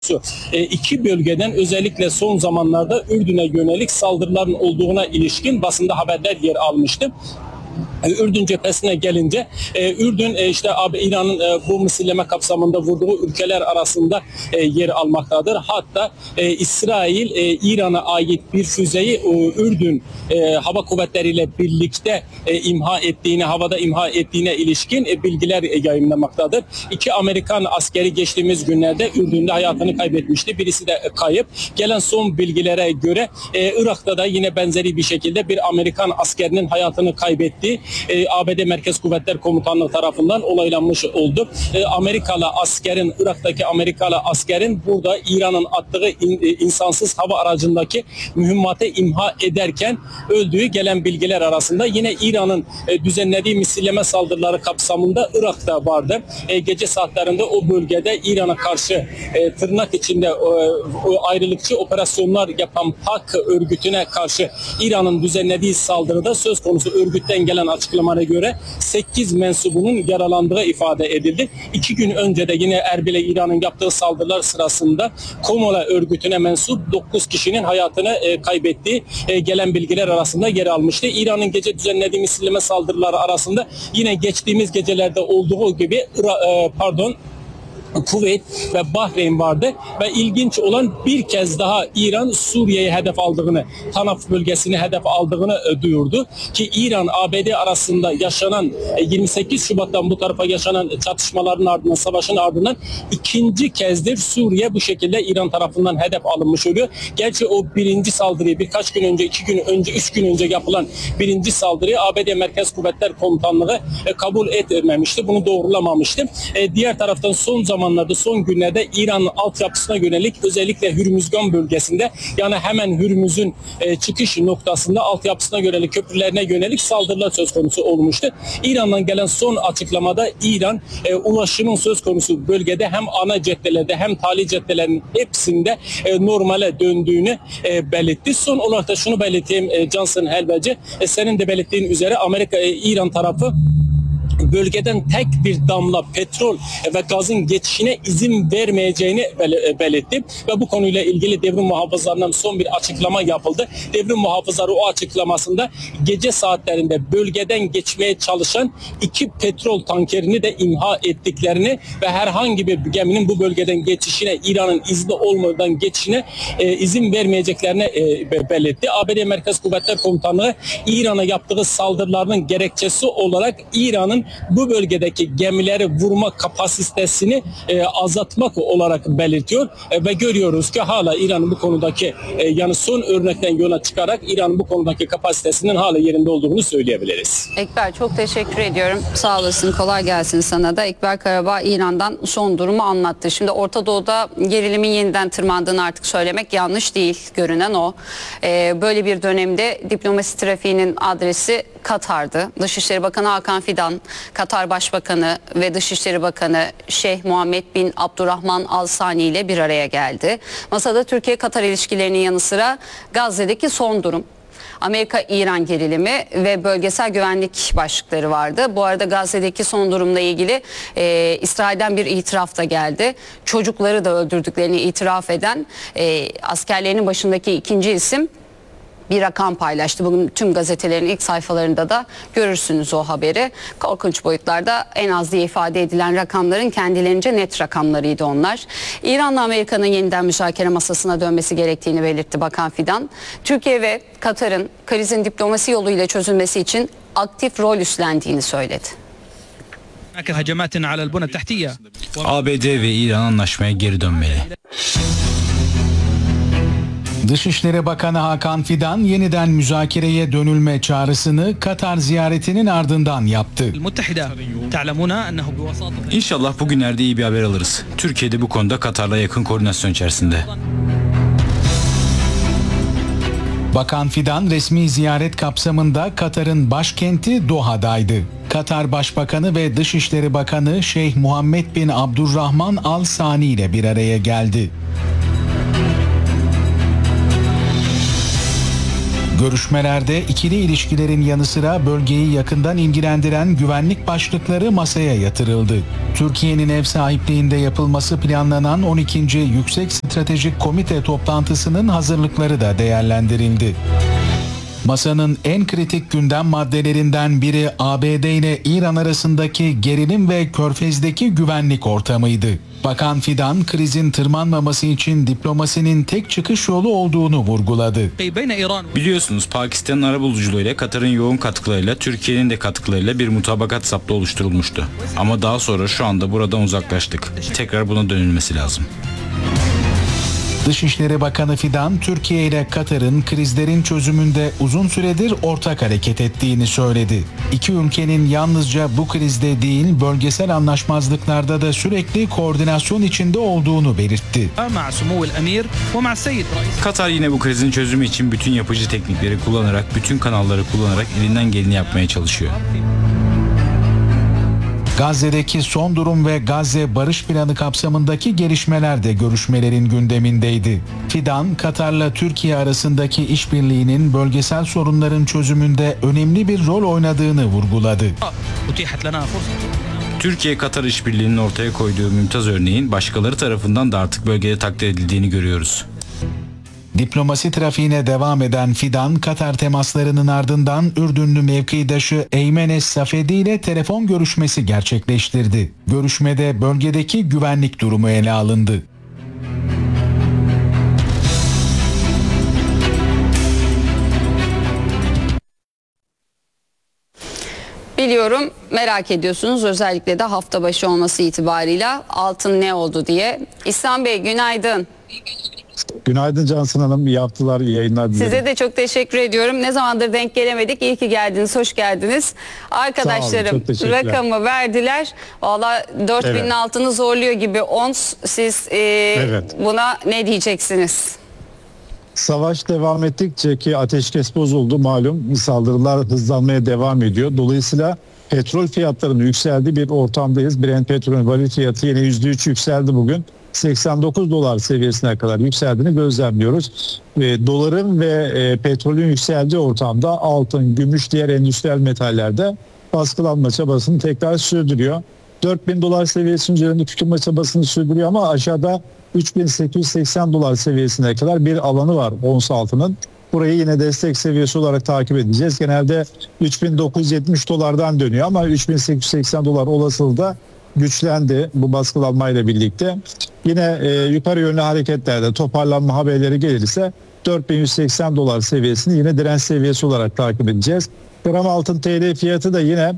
İki bölgeden özellikle son zamanlarda Ürdün'e yönelik saldırıların olduğuna ilişkin basında haberler yer almıştı. Ürdün cephesine gelince Ürdün işte İran'ın bu misilleme kapsamında vurduğu ülkeler arasında yer almaktadır. Hatta İsrail İran'a ait bir füzeyi Ürdün hava kuvvetleriyle birlikte havada imha ettiğine ilişkin bilgiler yayınlamaktadır. İki Amerikan askeri geçtiğimiz günlerde Ürdün'de hayatını kaybetmişti. Birisi de kayıp. Gelen son bilgilere göre Irak'ta da yine benzeri bir şekilde bir Amerikan askerinin hayatını kaybettiği ABD Merkez Kuvvetler Komutanlığı tarafından olaylanmış oldu. Irak'taki Amerikalı askerin burada İran'ın attığı insansız hava aracındaki mühimmatı imha ederken öldüğü gelen bilgiler arasında yine İran'ın düzenlediği misilleme saldırıları kapsamında Irak'ta vardı. Gece saatlerinde o bölgede İran'a karşı tırnak içinde ayrılıkçı operasyonlar yapan PAK örgütüne karşı İran'ın düzenlediği saldırıda söz konusu örgütten gelen açıklamalara göre 8 mensubunun yaralandığı ifade edildi. 2 gün önce de yine Erbil'e İran'ın yaptığı saldırılar sırasında Komola örgütüne mensup 9 kişinin hayatını kaybettiği gelen bilgiler arasında yer almıştı. İran'ın gece düzenlediği misilleme saldırıları arasında yine geçtiğimiz gecelerde olduğu gibi Kuveyt ve Bahreyn vardı ve ilginç olan bir kez daha İran Suriye'yi hedef aldığını, Tanaf bölgesini hedef aldığını duyurdu ki İran ABD arasında yaşanan 28 Şubat'tan bu tarafa yaşanan çatışmaların ardından, savaşın ardından ikinci kezdir Suriye bu şekilde İran tarafından hedef alınmış oluyor. Gerçi o birinci saldırıyı birkaç gün önce, 2 gün önce, 3 gün önce yapılan birinci saldırıyı ABD Merkez Kuvvetler Komutanlığı kabul etmemişti. Bunu doğrulamamıştı. Diğer taraftan son günlerde İran'ın altyapısına yönelik özellikle Hürmüzgan bölgesinde yani hemen Hürmüz'ün çıkış noktasında altyapısına yönelik köprülerine yönelik saldırılar söz konusu olmuştu. İran'dan gelen son açıklamada İran ulaşımın söz konusu bölgede hem ana caddelerde hem tali caddelerin hepsinde normale döndüğünü belirtti. Son olarak da şunu belirteyim Cansın Helvacı, senin de belirttiğin üzere İran tarafı bölgeden tek bir damla petrol ve gazın geçişine izin vermeyeceğini belirtti ve bu konuyla ilgili devrim muhafızlarından son bir açıklama yapıldı. Devrim muhafızları o açıklamasında gece saatlerinde bölgeden geçmeye çalışan 2 petrol tankerini de imha ettiklerini ve herhangi bir geminin bu bölgeden geçişine, İran'ın izni olmadan geçişine izin vermeyeceklerini belirtti. ABD Merkez Kuvvetler Komutanlığı İran'a yaptığı saldırılarının gerekçesi olarak İran'ın bu bölgedeki gemileri vurma kapasitesini azaltmak olarak belirtiyor ve görüyoruz ki hala İran'ın bu konudaki yani son örnekten yola çıkarak İran'ın bu konudaki kapasitesinin hala yerinde olduğunu söyleyebiliriz. Ekber, çok teşekkür ediyorum. Sağ olasın, kolay gelsin sana da. Ekber Karabağ İran'dan son durumu anlattı. Şimdi Orta Doğu'da gerilimin yeniden tırmandığını artık söylemek yanlış değil, görünen o. Böyle bir dönemde diplomasi trafiğinin adresi Katar'dı. Dışişleri Bakanı Hakan Fidan, Katar Başbakanı ve Dışişleri Bakanı Şeyh Muhammed bin Abdurrahman Al Sani ile bir araya geldi. Masada Türkiye-Katar ilişkilerinin yanı sıra Gazze'deki son durum, Amerika-İran gerilimi ve bölgesel güvenlik başlıkları vardı. Bu arada Gazze'deki son durumla ilgili İsrail'den bir itiraf da geldi. Çocukları da öldürdüklerini itiraf eden askerlerinin başındaki ikinci isim bir rakam paylaştı. Bugün tüm gazetelerin ilk sayfalarında da görürsünüz o haberi. Korkunç boyutlarda, en az diye ifade edilen rakamların kendilerince net rakamlarıydı onlar. İran'la Amerika'nın yeniden müzakere masasına dönmesi gerektiğini belirtti Bakan Fidan. Türkiye ve Katar'ın krizin diplomasi yoluyla çözülmesi için aktif rol üstlendiğini söyledi. ABD ve İran anlaşmaya geri dönmeli. Dışişleri Bakanı Hakan Fidan yeniden müzakereye dönülme çağrısını Katar ziyaretinin ardından yaptı. İnşallah bugünlerde iyi bir haber alırız. Türkiye de bu konuda Katar'la yakın koordinasyon içerisinde. Bakan Fidan resmi ziyaret kapsamında Katar'ın başkenti Doha'daydı. Katar Başbakanı ve Dışişleri Bakanı Şeyh Muhammed bin Abdurrahman Al Sani ile bir araya geldi. Görüşmelerde ikili ilişkilerin yanı sıra bölgeyi yakından ilgilendiren güvenlik başlıkları masaya yatırıldı. Türkiye'nin ev sahipliğinde yapılması planlanan 12. Yüksek Stratejik Komite toplantısının hazırlıkları da değerlendirildi. Masanın en kritik gündem maddelerinden biri ABD ile İran arasındaki gerilim ve Körfez'deki güvenlik ortamıydı. Bakan Fidan, krizin tırmanmaması için diplomasinin tek çıkış yolu olduğunu vurguladı. Biliyorsunuz Pakistan'ın arabuluculuğuyla, Katar'ın yoğun katkılarıyla, Türkiye'nin de katkılarıyla bir mutabakat saptı oluşturulmuştu. Ama daha sonra şu anda buradan uzaklaştık. Tekrar buna dönülmesi lazım. Dışişleri Bakanı Fidan, Türkiye ile Katar'ın krizlerin çözümünde uzun süredir ortak hareket ettiğini söyledi. İki ülkenin yalnızca bu krizde değil, bölgesel anlaşmazlıklarda da sürekli koordinasyon içinde olduğunu belirtti. Katar yine bu krizin çözümü için bütün yapıcı teknikleri kullanarak, bütün kanalları kullanarak elinden geleni yapmaya çalışıyor. Gazze'deki son durum ve Gazze Barış Planı kapsamındaki gelişmeler de görüşmelerin gündemindeydi. Fidan, Katar'la Türkiye arasındaki işbirliğinin bölgesel sorunların çözümünde önemli bir rol oynadığını vurguladı. Türkiye-Katar işbirliğinin ortaya koyduğu mümtaz örneğin başkaları tarafından da artık bölgede takdir edildiğini görüyoruz. Diplomasi trafiğine devam eden Fidan, Katar temaslarının ardından Ürdünlü mevkidaşı Eymenes Safedi ile telefon görüşmesi gerçekleştirdi. Görüşmede bölgedeki güvenlik durumu ele alındı. Biliyorum merak ediyorsunuz, özellikle de hafta başı olması itibarıyla altın ne oldu diye. İhsan Bey günaydın. Günaydın Cansın Hanım. İyi haftalar, iyi yayınlar dilerim. Size de çok teşekkür ediyorum. Ne zamandır denk gelemedik. İyi ki geldiniz, hoş geldiniz. Arkadaşlarım rakamı verdiler. Valla 4000'in Evet. altını zorluyor gibi ons. Siz Evet. buna ne diyeceksiniz? Savaş devam ettikçe ki ateşkes bozuldu malum, saldırılar hızlanmaya devam ediyor. Dolayısıyla petrol fiyatlarının yükseldiği bir ortamdayız. Brent petrolün varil fiyatı yine %3 yükseldi bugün. 89 dolar seviyesine kadar yükseldiğini gözlemliyoruz. Doların ve petrolün yükseldiği ortamda altın, gümüş, diğer endüstriyel metallerde baskılanma çabasını tekrar sürdürüyor. 4000 dolar seviyesinin üzerinde tutunma çabasını sürdürüyor ama aşağıda 3880 dolar seviyesine kadar bir alanı var ons altının. Burayı yine destek seviyesi olarak takip edeceğiz. Genelde 3970 dolardan dönüyor ama 3880 dolar olasılığı da güçlendi bu baskılanmayla birlikte. Yine yukarı yönlü hareketlerde toparlanma haberleri gelirse 4180 dolar seviyesini yine direnç seviyesi olarak takip edeceğiz. Gram altın TL fiyatı da yine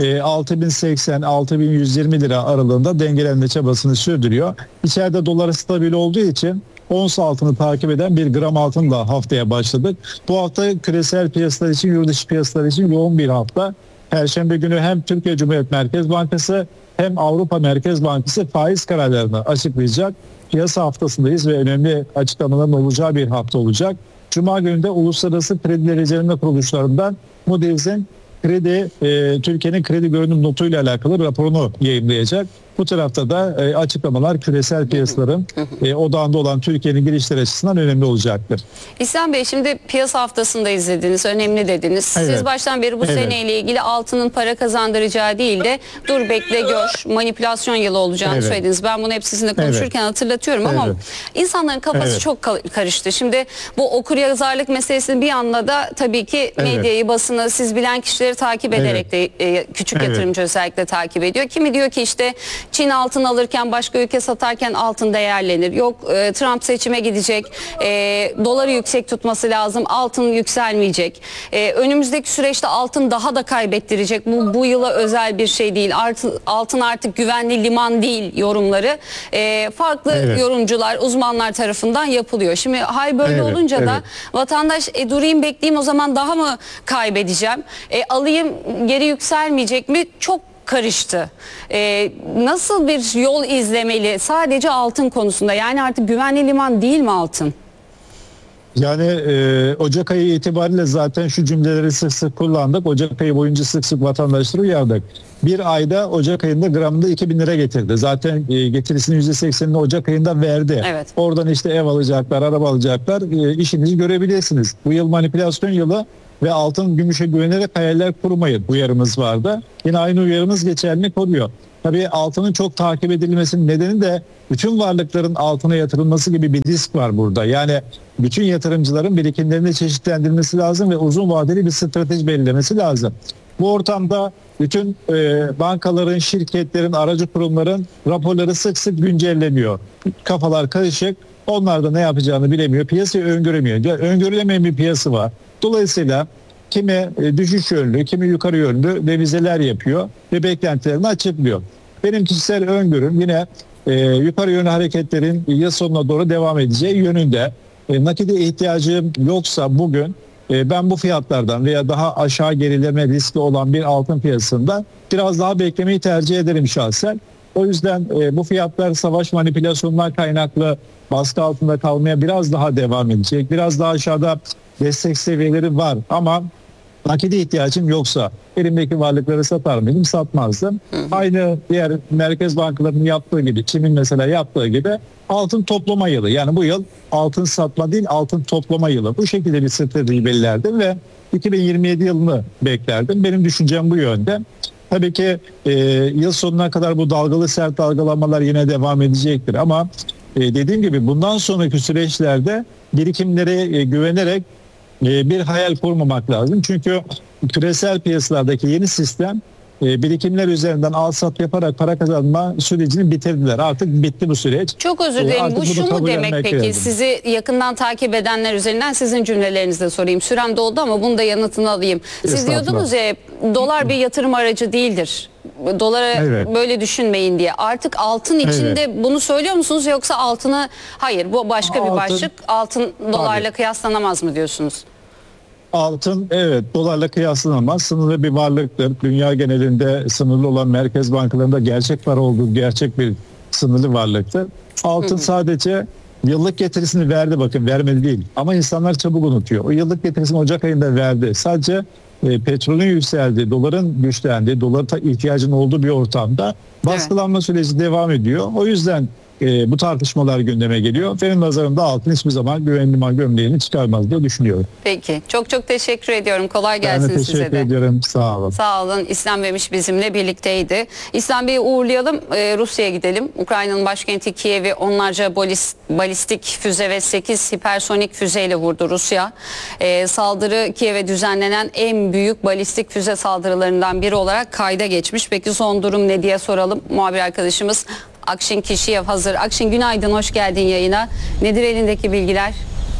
6080-6120 lira aralığında dengelenme çabasını sürdürüyor. İçeride doları stabil olduğu için ons altını takip eden bir gram altınla haftaya başladık. Bu hafta küresel piyasalar için, yurt dışı piyasalar için yoğun bir hafta. Perşembe günü hem Türkiye Cumhuriyet Merkez Bankası hem Avrupa Merkez Bankası faiz kararlarını açıklayacak. Piyasa haftasındayız ve önemli açıklamaların olacağı bir hafta olacak. Cuma günü de Uluslararası Kredi Derecelenme Kuruluşlarından Moody's'in Türkiye'nin kredi görünüm notuyla alakalı raporunu yayımlayacak. Bu tarafta da açıklamalar küresel piyasaların odağında olan Türkiye'nin girişleri açısından önemli olacaktır. İhsan Bey, şimdi piyasa haftasında izlediniz, önemli dediniz. Evet. Siz baştan beri bu seneyle ilgili altının para kazandıracağı değil de dur bekle gör, manipülasyon yılı olacağını Evet. söylediniz. Ben bunu hep sizinle konuşurken hatırlatıyorum ama Evet. insanların kafası Evet. çok karıştı. Şimdi bu okuryazarlık meselesini bir anda da tabii ki medyayı, basını, siz bilen kişileri takip ederek de küçük Evet. yatırımcı özellikle takip ediyor. Kimi diyor ki işte Çin altın alırken başka ülke satarken altın değerlenir. Yok Trump seçime gidecek. Doları yüksek tutması lazım. Altın yükselmeyecek. Önümüzdeki süreçte altın daha da kaybettirecek. Bu yıla özel bir şey değil. Altın artık güvenli liman değil yorumları. Farklı yorumcular, uzmanlar tarafından yapılıyor. Şimdi hal böyle olunca da vatandaş durayım bekleyeyim, o zaman daha mı kaybedeceğim? Alayım, geri yükselmeyecek mi? Çok karıştı. Nasıl bir yol izlemeli sadece altın konusunda? Yani artık güvenli liman değil mi altın? Yani Ocak ayı itibariyle zaten şu cümleleri sık sık kullandık. Ocak ayı boyunca sık sık vatandaşları uyardık. Bir ayda Ocak ayında gramında 2.000 lira getirdi. Zaten getirisinin %80'ini Ocak ayında verdi. Evet. Oradan işte ev alacaklar, araba alacaklar. İşinizi görebilirsiniz. Bu yıl manipülasyon yılı ve altın gümüşe güvenerek hayaller kurmayın uyarımız vardı. Yine aynı uyarımız geçerli koruyor. Tabii altının çok takip edilmesinin nedeni de bütün varlıkların altına yatırılması gibi bir risk var burada. Yani bütün yatırımcıların birikimlerini çeşitlendirmesi lazım ve uzun vadeli bir strateji belirlemesi lazım. Bu ortamda bütün bankaların, şirketlerin, aracı kurumların raporları sık sık güncelleniyor. Kafalar karışık. Onlar da ne yapacağını bilemiyor. Piyasayı öngöremiyor. Öngörülemeyen bir piyasa var. Dolayısıyla kimi düşüş yönlü, kimi yukarı yönlü devizeler yapıyor ve beklentilerini açıklıyor. Benim kişisel öngörüm yine yukarı yönlü hareketlerin yıl sonuna doğru devam edeceği yönünde. Nakide ihtiyacım yoksa bugün ben bu fiyatlardan veya daha aşağı gerileme riski olan bir altın piyasasında biraz daha beklemeyi tercih ederim şahsen. O yüzden bu fiyatlar savaş manipülasyonundan kaynaklı baskı altında kalmaya biraz daha devam edecek. Biraz daha aşağıda destek seviyeleri var ama nakide ihtiyacım yoksa elimdeki varlıkları satar mıydım? Satmazdım. Aynı diğer merkez bankalarının yaptığı gibi, Çin'in mesela yaptığı gibi altın toplama yılı. Yani bu yıl altın satma değil, altın toplama yılı. Bu şekilde bir strateji belirlerdim ve 2027 yılını beklerdim. Benim düşüncem bu yönde. Tabii ki yıl sonuna kadar bu dalgalı sert dalgalanmalar yine devam edecektir ama dediğim gibi bundan sonraki süreçlerde birikimlere güvenerek bir hayal kurmamak lazım. Çünkü küresel piyasalardaki yeni sistem birikimler üzerinden al sat yaparak para kazanma sürecini bitirdiler. Artık bitti bu süreç. Çok özür dilerim. Artık Bu şu mu kabullenmek demek peki? lazım. Sizi yakından takip edenler üzerinden sizin cümlelerinizle sorayım. Sürem doldu ama bunun da yanıtını alayım. Siz Estağfurullah. diyordunuz ya dolar bir yatırım aracı değildir. Dolara Evet. böyle düşünmeyin diye. Artık altın içinde bunu söylüyor musunuz yoksa altını hayır bu başka bir Altın- başlık. Altın dolarla kıyaslanamaz mı diyorsunuz? Altın evet dolarla kıyaslanamaz. Sınırlı bir varlıktır. Dünya genelinde sınırlı olan merkez bankalarında gerçek para olduğu gerçek bir sınırlı varlıktır. Altın sadece yıllık getirisini verdi, bakın vermedi değil. Ama insanlar çabuk unutuyor. O yıllık getirisini Ocak ayında verdi. Sadece petrolün yükseldiği, doların güçlendiği, dolara ihtiyacın olduğu bir ortamda baskılanma süreci devam ediyor. O yüzden bu tartışmalar gündeme geliyor. Benim nazarımda altın hiçbir zaman güvenli liman gömleğini çıkarmaz diye düşünüyorum. Peki. Çok çok teşekkür ediyorum. Kolay Ben gelsin de size teşekkür de. ediyorum. Sağ olun. Sağ olun. İslam Memiş bizimle birlikteydi. İslam Bey'i uğurlayalım. Rusya'ya gidelim. Ukrayna'nın başkenti Kiev'i onlarca balistik füze ve 8 hipersonik füzeyle vurdu Rusya. Saldırı Kiev'e düzenlenen en büyük balistik füze saldırılarından biri olarak kayda geçmiş. Peki son durum ne diye soralım. Muhabir arkadaşımız Akşin Kişiyev hazır. Akşin günaydın, hoş geldin yayına. Nedir elindeki bilgiler?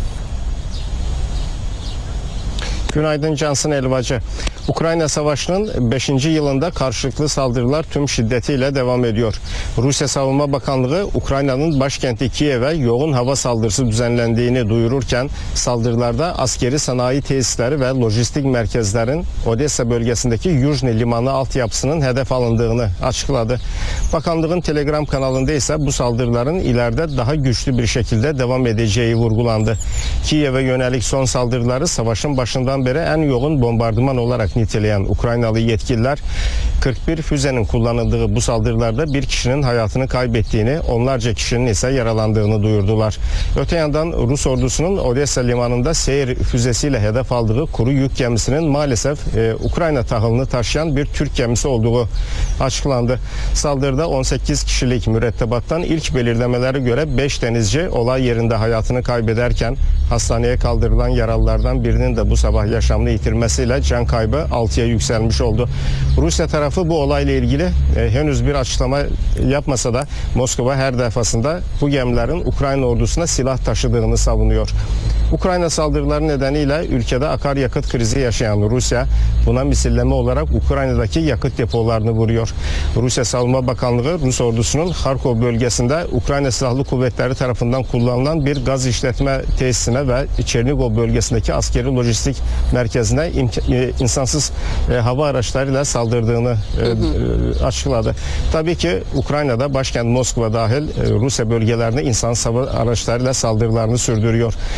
Günaydın Cansın Elvacı. Ukrayna Savaşı'nın 5. yılında karşılıklı saldırılar tüm şiddetiyle devam ediyor. Rusya Savunma Bakanlığı Ukrayna'nın başkenti Kiev'e yoğun hava saldırısı düzenlendiğini duyururken saldırılarda askeri sanayi tesisleri ve lojistik merkezlerin Odessa bölgesindeki Yuzhny limanı altyapısının hedef alındığını açıkladı. Bakanlığın Telegram kanalında ise bu saldırıların ileride daha güçlü bir şekilde devam edeceği vurgulandı. Kiev'e yönelik son saldırıları savaşın başından beri en yoğun bombardıman olarak niteleyen Ukraynalı yetkililer 41 füzenin kullanıldığı bu saldırılarda bir kişinin hayatını kaybettiğini, onlarca kişinin ise yaralandığını duyurdular. Öte yandan Rus ordusunun Odessa limanında seyir füzesiyle hedef aldığı kuru yük gemisinin maalesef Ukrayna tahılını taşıyan bir Türk gemisi olduğu açıklandı. Saldırıda 18 kişilik mürettebattan ilk belirlemelere göre 5 denizci olay yerinde hayatını kaybederken hastaneye kaldırılan yaralılardan birinin de bu sabah yaşamını yitirmesiyle can kaybı 6'ya yükselmiş oldu. Rusya tarafı bu olayla ilgili henüz bir açıklama yapmasa da Moskova her defasında bu gemilerin Ukrayna ordusuna silah taşıdığını savunuyor. Ukrayna saldırıları nedeniyle ülkede akaryakıt krizi yaşayan Rusya buna misilleme olarak Ukrayna'daki yakıt depolarını vuruyor. Rusya Savunma Bakanlığı Rus ordusunun Kharkov bölgesinde Ukrayna Silahlı Kuvvetleri tarafından kullanılan bir gaz işletme tesisine ve Çernigov bölgesindeki askeri lojistik merkezine insansız hava araçlarıyla saldırdığını açıkladı. Tabii ki Ukrayna'da başkent Moskova dahil Rusya bölgelerine insansız hava araçlarıyla saldırılarını sürdürüyor. Bu sabah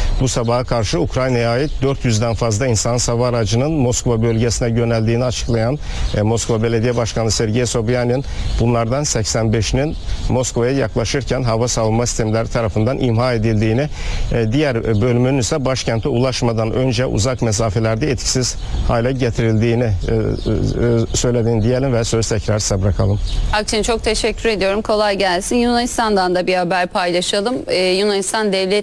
sabaha karşı Ukrayna'ya ait 400'den fazla insansız hava aracının Moskova bölgesine yöneldiğini açıklayan Moskova Belediye Başkanı Sergey Sobyanin bunlardan 85'inin Moskova'ya yaklaşırken hava savunma sistemleri tarafından imha edildiğini, diğer bölümünün ise başkente ulaşmadan önce uzak mesafelerde etkisiz hale getirildiğini söylediğini diyelim ve söz tekrar size bırakalım. Akçin, çok teşekkür ediyorum. Kolay gelsin. Yunanistan'dan da bir haber paylaşalım. Yunanistan Devlet